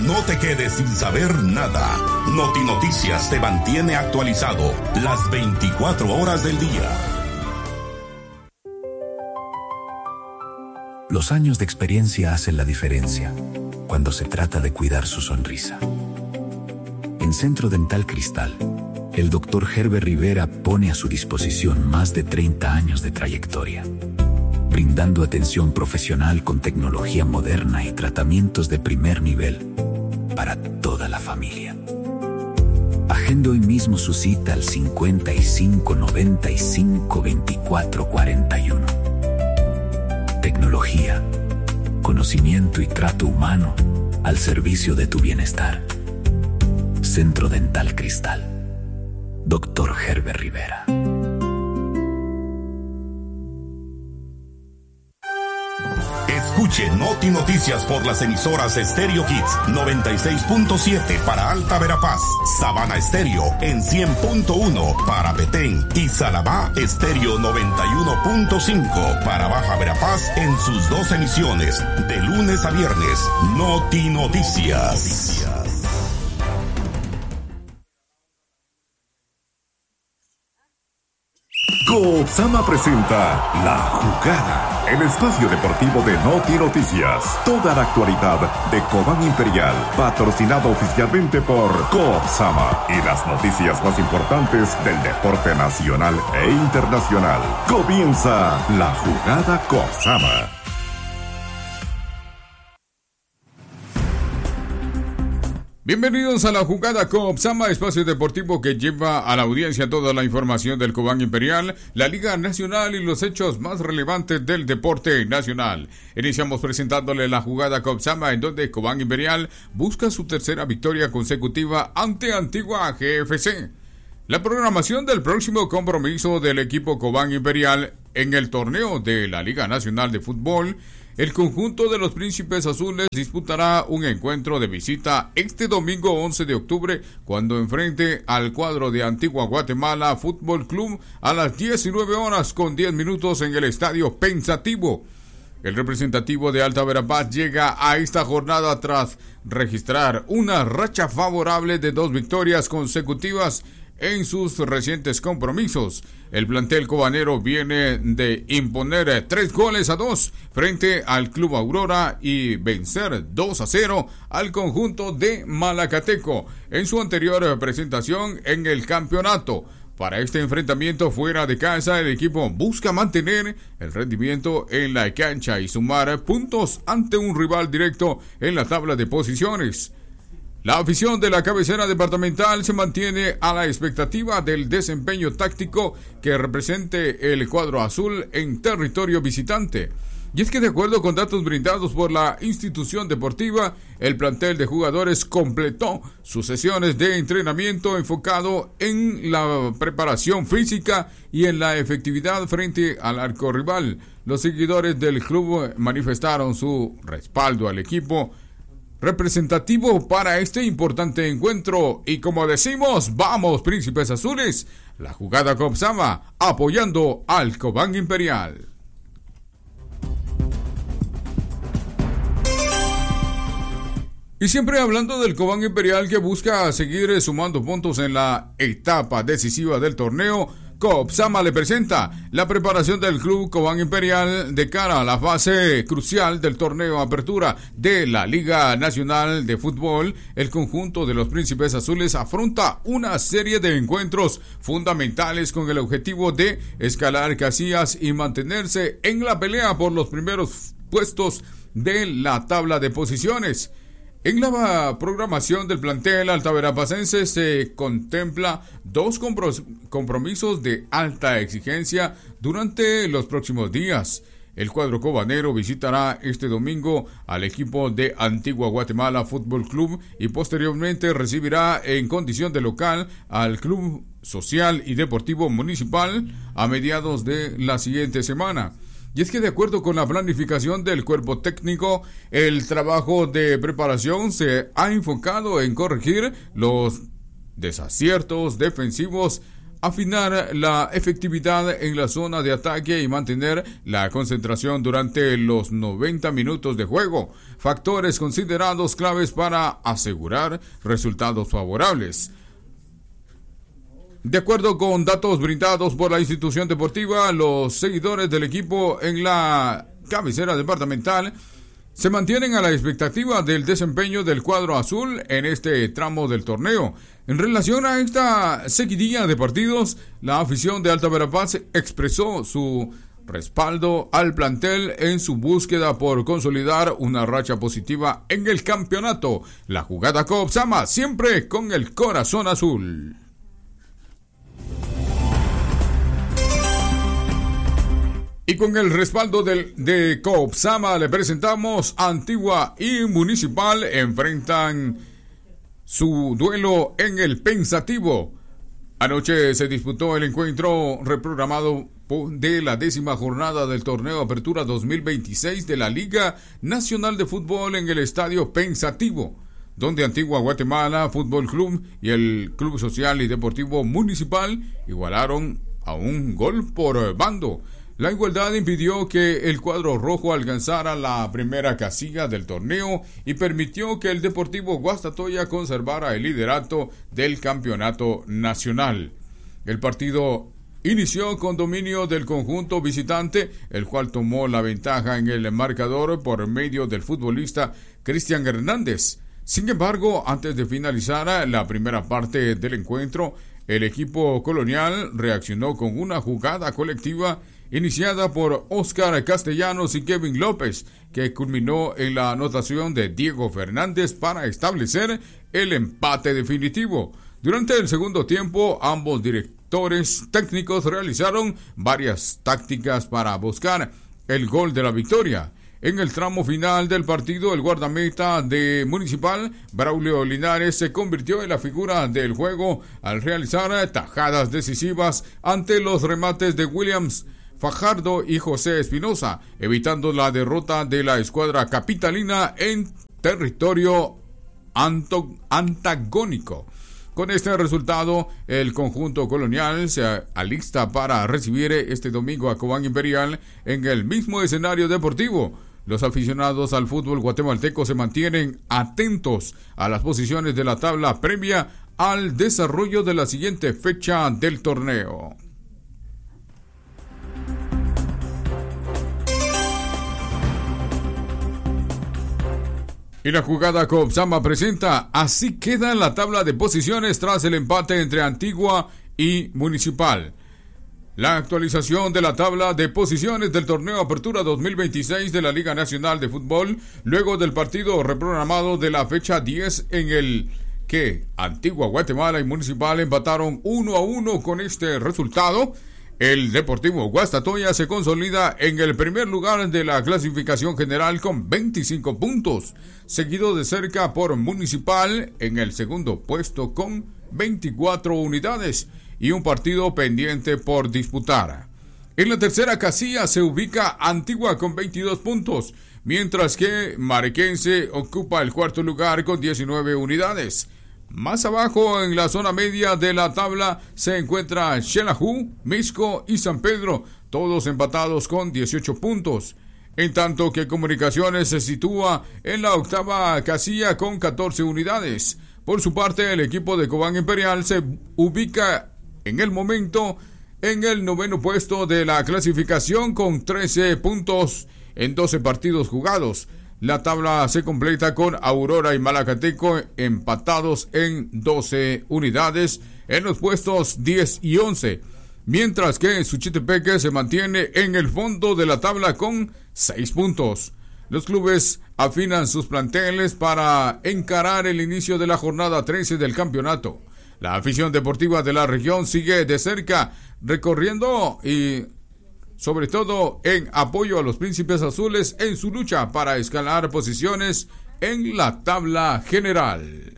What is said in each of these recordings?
No te quedes sin saber nada. Noti Noticias te mantiene actualizado las 24 horas del día. Los años de experiencia hacen la diferencia cuando se trata de cuidar su sonrisa. En Centro Dental Cristal, el Dr. Herbert Rivera pone a su disposición más de 30 años de trayectoria, brindando atención profesional con tecnología moderna y tratamientos de primer nivel para toda la familia. Agende hoy mismo su cita al 55 95 24 41. Tecnología, conocimiento y trato humano al servicio de tu bienestar. Centro Dental Cristal. Dr. Herbert Rivera. Escuche Noti Noticias por las emisoras Stereo Hits 96.7 para Alta Verapaz, Sabana Estéreo en 100.1 para Petén y Salabá Estéreo 91.5 para Baja Verapaz en sus 2 emisiones de lunes a viernes. Noti Noticias. Coopsama presenta La Jugada, el espacio deportivo de Noti Noticias. Toda la actualidad de Cobán Imperial, patrocinado oficialmente por Coopsama y las noticias más importantes del deporte nacional e internacional. Comienza La Jugada Coopsama. Bienvenidos a La Jugada Coopsama, espacio deportivo que lleva a la audiencia toda la información del Cobán Imperial, la Liga Nacional y los hechos más relevantes del deporte nacional. Iniciamos presentándole La Jugada Coopsama, en donde Cobán Imperial busca su tercera victoria consecutiva ante Antigua GFC. La programación del próximo compromiso del equipo Cobán Imperial en el torneo de la Liga Nacional de Fútbol. El conjunto de los Príncipes Azules disputará un encuentro de visita este domingo 11 de octubre cuando enfrente al cuadro de Antigua Guatemala Fútbol Club a las 19 horas con 10 minutos en el Estadio Pensativo. El representativo de Alta Verapaz llega a esta jornada tras registrar una racha favorable de 2 victorias consecutivas en sus recientes compromisos. El plantel cobanero viene de imponer 3-2 frente al Club Aurora y vencer 2-0 al conjunto de Malacateco en su anterior presentación en el campeonato. Para este enfrentamiento fuera de casa, el equipo busca mantener el rendimiento en la cancha y sumar puntos ante un rival directo en la tabla de posiciones. La afición de la cabecera departamental se mantiene a la expectativa del desempeño táctico que represente el cuadro azul en territorio visitante. Y es que de acuerdo con datos brindados por la institución deportiva, el plantel de jugadores completó sus sesiones de entrenamiento enfocado en la preparación física y en la efectividad frente al arco rival. Los seguidores del club manifestaron su respaldo al equipo representativo para este importante encuentro y como decimos, vamos Príncipes Azules, La Jugada Coopsama apoyando al Cobán Imperial. Y siempre hablando del Cobán Imperial que busca seguir sumando puntos en la etapa decisiva del torneo, Coopsama le presenta la preparación del Club Cobán Imperial de cara a la fase crucial del torneo Apertura de la Liga Nacional de Fútbol. El conjunto de los Príncipes Azules afronta una serie de encuentros fundamentales con el objetivo de escalar casillas y mantenerse en la pelea por los primeros puestos de la tabla de posiciones. En la programación del plantel altaverapacense se contempla 2 compromisos de alta exigencia durante los próximos días. El cuadro cobanero visitará este domingo al equipo de Antigua Guatemala Fútbol Club y posteriormente recibirá en condición de local al Club Social y Deportivo Municipal a mediados de la siguiente semana. Y es que de acuerdo con la planificación del cuerpo técnico, el trabajo de preparación se ha enfocado en corregir los desaciertos defensivos afinar la efectividad en la zona de ataque y mantener la concentración durante los 90 minutos de juego, factores considerados claves para asegurar resultados favorables. De acuerdo con datos brindados por la institución deportiva, los seguidores del equipo en la cabecera departamental se mantienen a la expectativa del desempeño del cuadro azul en este tramo del torneo. En relación a esta seguidilla de partidos, la afición de Alta Verapaz expresó su respaldo al plantel en su búsqueda por consolidar una racha positiva en el campeonato. La jugada Coopsama, siempre con el corazón azul. Y con el respaldo de Coopsama le presentamos Antigua y Municipal enfrentan su duelo en el Pensativo. Anoche se disputó el encuentro reprogramado de la 10ª jornada del torneo Apertura 2026 de la Liga Nacional de Fútbol en el Estadio Pensativo, donde Antigua Guatemala Fútbol Club y el Club Social y Deportivo Municipal igualaron a un gol por bando. La igualdad impidió que el cuadro rojo alcanzara la primera casilla del torneo y permitió que el Deportivo Guastatoya conservara el liderato del campeonato nacional. El partido inició con dominio del conjunto visitante, el cual tomó la ventaja en el marcador por medio del futbolista Cristian Hernández. Sin embargo, antes de finalizar la primera parte del encuentro, el equipo colonial reaccionó con una jugada colectiva iniciada por Óscar Castellanos y Kevin López, que culminó en la anotación de Diego Fernández para establecer el empate definitivo. Durante el segundo tiempo, ambos directores técnicos realizaron varias tácticas para buscar el gol de la victoria. En el tramo final del partido, el guardameta de Municipal, Braulio Linares, se convirtió en la figura del juego al realizar tajadas decisivas ante los remates de Williams Fajardo y José Espinosa, evitando la derrota de la escuadra capitalina en territorio antagónico. Con este resultado, el conjunto colonial se alista para recibir este domingo a Cobán Imperial en el mismo escenario deportivo. Los aficionados al fútbol guatemalteco se mantienen atentos a las posiciones de la tabla previa al desarrollo de la siguiente fecha del torneo. Y la jugada Coopsama presenta Así queda la tabla de posiciones tras el empate entre Antigua y Municipal. La actualización de la tabla de posiciones del torneo Apertura 2026 de la Liga Nacional de Fútbol, luego del partido reprogramado de la fecha 10 en el que Antigua Guatemala y Municipal empataron 1-1. Con este resultado, el Deportivo Guastatoya se consolida en el primer lugar de la clasificación general con 25 puntos, seguido de cerca por Municipal en el segundo puesto con 24 unidades y un partido pendiente por disputar. En la tercera casilla se ubica Antigua con 22 puntos, mientras que Mariquense ocupa el cuarto lugar con 19 unidades. Más abajo, en la zona media de la tabla, se encuentra Xelajú, Misco y San Pedro, todos empatados con 18 puntos. En tanto que Comunicaciones se sitúa en la octava casilla con 14 unidades. Por su parte, el equipo de Cobán Imperial se ubica en el momento en el noveno puesto de la clasificación con 13 puntos en 12 partidos jugados. La tabla se completa con Aurora y Malacateco empatados en 12 unidades en los puestos 10 y 11, mientras que Suchitepeque se mantiene en el fondo de la tabla con 6 puntos. Los clubes afinan sus planteles para encarar el inicio de la jornada 13 del campeonato. La afición deportiva de la región sigue de cerca recorriendo y sobre todo en apoyo a los Príncipes Azules en su lucha para escalar posiciones en la tabla general.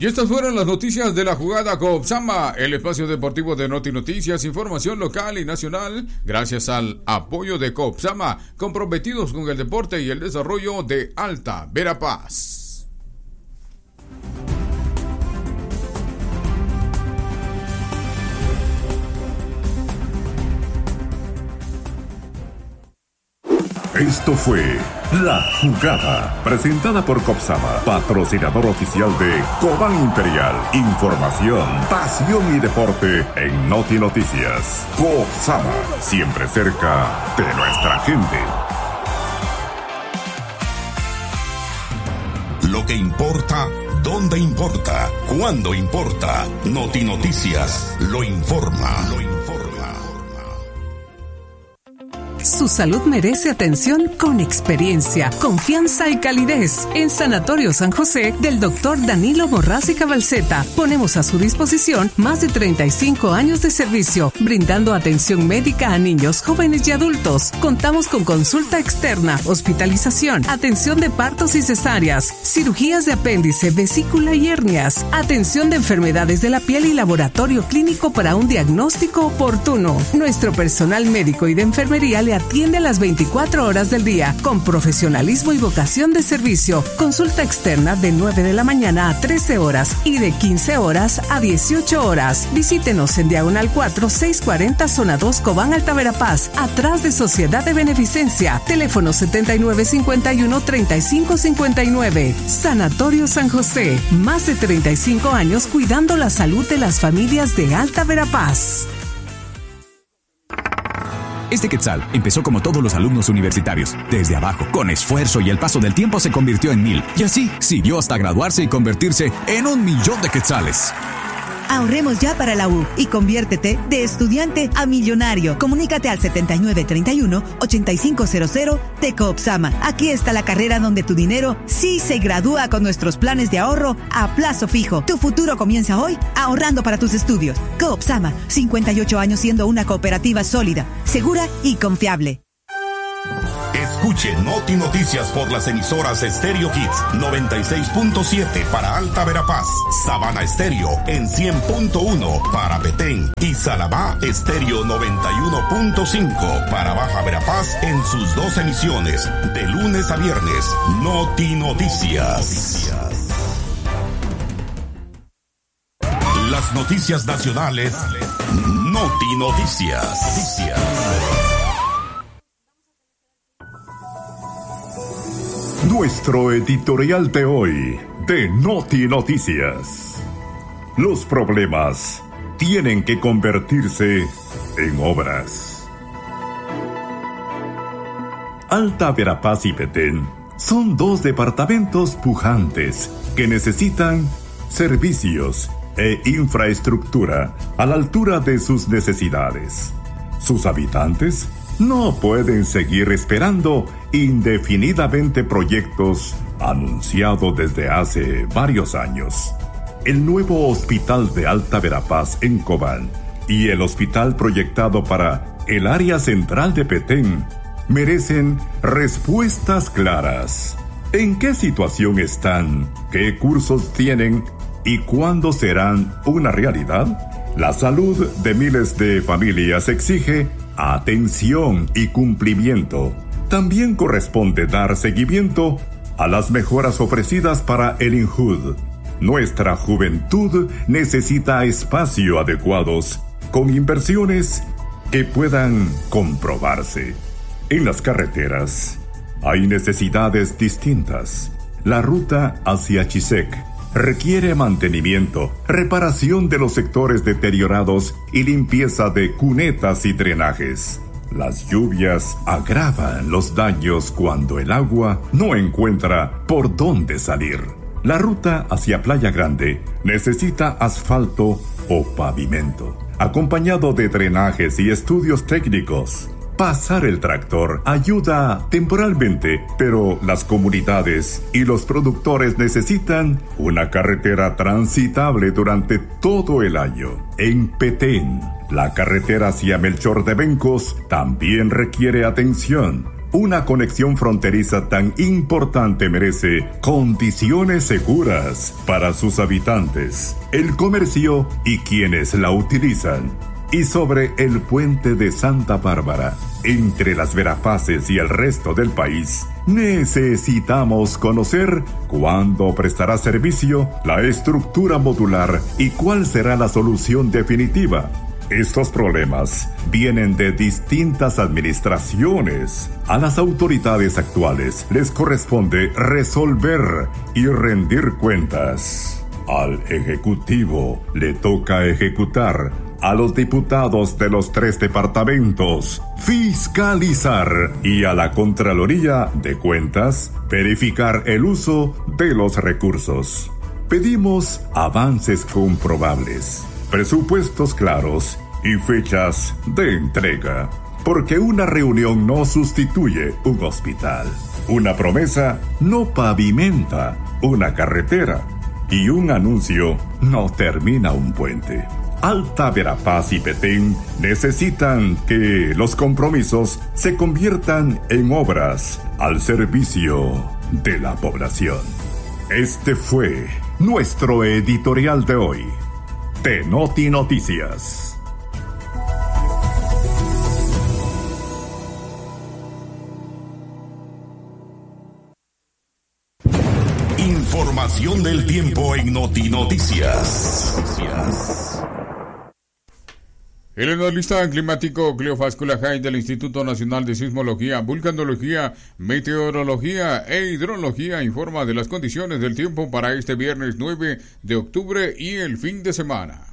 Y estas fueron las noticias de la jugada Copsama, el espacio deportivo de Noti Noticias, información local y nacional, gracias al apoyo de Copsama, comprometidos con el deporte y el desarrollo de Alta Verapaz. Esto fue La Jugada, presentada por Copsama, patrocinador oficial de Cobán Imperial. Información, pasión y deporte en Noti Noticias. Copsama, siempre cerca de nuestra gente. Lo que importa, dónde importa, cuándo importa. Noti Noticias lo informa. Su salud merece atención con experiencia, confianza y calidez. En Sanatorio San José del Dr. Danilo Morraz y Cabalceta ponemos a su disposición más de 35 años de servicio, brindando atención médica a niños, jóvenes y adultos. Contamos con consulta externa, hospitalización, atención de partos y cesáreas, cirugías de apéndice, vesícula y hernias, atención de enfermedades de la piel y laboratorio clínico para un diagnóstico oportuno. Nuestro personal médico y de enfermería le atiende a las 24 horas del día con profesionalismo y vocación de servicio. Consulta externa de 9 de la mañana a 13 horas y de 15 horas a 18 horas. Visítenos en Diagonal 4, 640 Zona 2 Cobán, Alta Verapaz, atrás de Sociedad de Beneficencia. Teléfono 7951-3559. Sanatorio San José. Más de 35 años cuidando la salud de las familias de Alta Verapaz. Este Quetzal empezó como todos los alumnos universitarios, desde abajo, con esfuerzo, y el paso del tiempo se convirtió en 1000. Y así siguió hasta graduarse y convertirse en 1.000.000 de quetzales. Ahorremos ya para la U y conviértete de estudiante a millonario. Comunícate al 7931-8500 de Copsama. Aquí está la carrera donde tu dinero sí se gradúa con nuestros planes de ahorro a plazo fijo. Tu futuro comienza hoy ahorrando para tus estudios. Copsama, 58 años siendo una cooperativa sólida, segura y confiable. Escuche Noti Noticias por las emisoras Estéreo Hits 96.7 para Alta Verapaz, Sabana Estéreo en 100.1 para Petén y Salabá Estéreo 91.5 para Baja Verapaz en sus dos emisiones, de lunes a viernes. Noti Noticias. Las noticias nacionales. Noti Noticias. Nuestro editorial de hoy de Noti Noticias. Los problemas tienen que convertirse en obras. Alta Verapaz y Petén son dos departamentos pujantes que necesitan servicios e infraestructura a la altura de sus necesidades. Sus habitantes no pueden seguir esperando indefinidamente proyectos anunciados desde hace varios años. El nuevo hospital de Alta Verapaz en Cobán y el hospital proyectado para el área central de Petén merecen respuestas claras. ¿En qué situación están? ¿Qué cursos tienen? ¿Y cuándo serán una realidad? La salud de miles de familias exige atención y cumplimiento. También corresponde dar seguimiento a las mejoras ofrecidas para el INJUD. Nuestra juventud necesita espacios adecuados con inversiones que puedan comprobarse. En las carreteras hay necesidades distintas. La ruta hacia Chisec requiere mantenimiento, reparación de los sectores deteriorados y limpieza de cunetas y drenajes. Las lluvias agravan los daños cuando el agua no encuentra por dónde salir. La ruta hacia Playa Grande necesita asfalto o pavimento, acompañado de drenajes y estudios técnicos. Pasar el tractor ayuda temporalmente, pero las comunidades y los productores necesitan una carretera transitable durante todo el año. En Petén, la carretera hacia Melchor de Bencos también requiere atención. Una conexión fronteriza tan importante merece condiciones seguras para sus habitantes, el comercio y quienes la utilizan. Y sobre el puente de Santa Bárbara, entre las Verapaces y el resto del país, necesitamos conocer cuándo prestará servicio la estructura modular y cuál será la solución definitiva. Estos problemas vienen de distintas administraciones. A las autoridades actuales les corresponde resolver y rendir cuentas. Al Ejecutivo le toca ejecutar. A los diputados de los 3 departamentos, fiscalizar, y a la Contraloría de Cuentas, verificar el uso de los recursos. Pedimos avances comprobables, presupuestos claros y fechas de entrega, porque una reunión no sustituye un hospital, una promesa no pavimenta una carretera y un anuncio no termina un puente. Alta Verapaz y Petén necesitan que los compromisos se conviertan en obras al servicio de la población. Este fue nuestro editorial de hoy, de Noti Noticias. Información del tiempo en Noti Noticias. El analista climático Cleofáscula Jai del Instituto Nacional de Sismología, Vulcanología, Meteorología e Hidrología informa de las condiciones del tiempo para este viernes 9 de octubre y el fin de semana.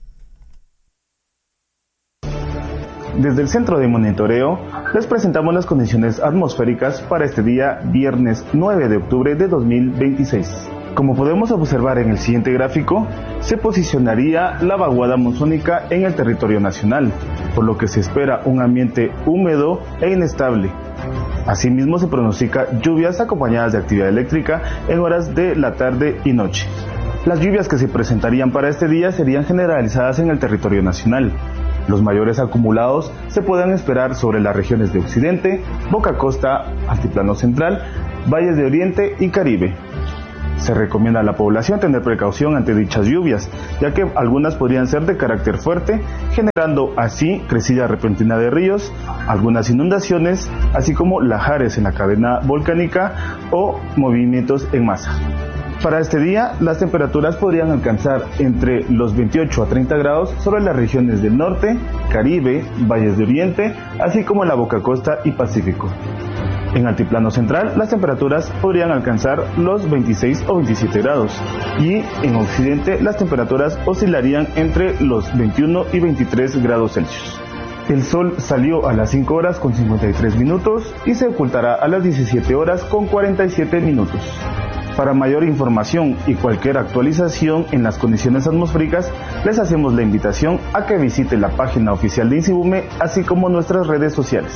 Desde el Centro de Monitoreo les presentamos las condiciones atmosféricas para este día viernes 9 de octubre de 2026. Como podemos observar en el siguiente gráfico, se posicionaría la vaguada monzónica en el territorio nacional, por lo que se espera un ambiente húmedo e inestable. Asimismo, se pronostica lluvias acompañadas de actividad eléctrica en horas de la tarde y noche. Las lluvias que se presentarían para este día serían generalizadas en el territorio nacional. Los mayores acumulados se pueden esperar sobre las regiones de Occidente, Boca Costa, Altiplano Central, Valles de Oriente y Caribe. Se recomienda a la población tener precaución ante dichas lluvias, ya que algunas podrían ser de carácter fuerte, generando así crecida repentina de ríos, algunas inundaciones, así como lajares en la cadena volcánica o movimientos en masa. Para este día, las temperaturas podrían alcanzar entre los 28 a 30 grados sobre las regiones del norte, Caribe, Valles de Oriente, así como en la Boca Costa y Pacífico. En Altiplano Central, las temperaturas podrían alcanzar los 26 o 27 grados y en Occidente las temperaturas oscilarían entre los 21 y 23 grados Celsius. El sol salió a las 5 horas con 53 minutos y se ocultará a las 17 horas con 47 minutos. Para mayor información y cualquier actualización en las condiciones atmosféricas, les hacemos la invitación a que visite la página oficial de INSIBUME, así como nuestras redes sociales.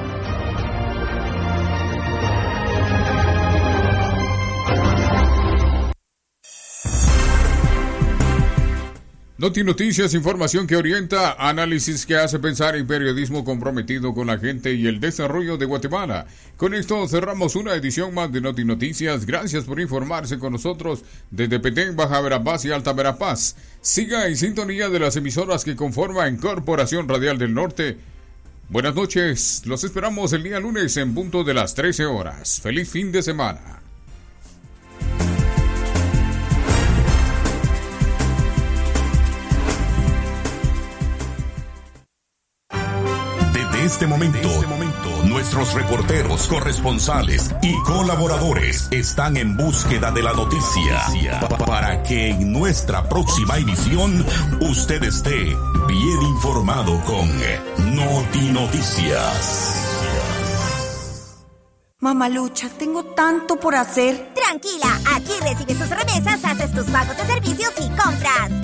Noti Noticias, información que orienta, análisis que hace pensar y periodismo comprometido con la gente y el desarrollo de Guatemala. Con esto cerramos una edición más de Noti Noticias. Gracias por informarse con nosotros desde Petén, Baja Verapaz y Alta Verapaz. Siga en sintonía de las emisoras que conforman Corporación Radial del Norte. Buenas noches, los esperamos el día lunes en punto de las 13 horas. Feliz fin de semana. Este momento, nuestros reporteros, corresponsales y colaboradores están en búsqueda de la noticia para que en nuestra próxima emisión usted esté bien informado con Noti Noticias. Mamalucha, tengo tanto por hacer. Tranquila, aquí recibes tus remesas, haces tus pagos de servicios y compras.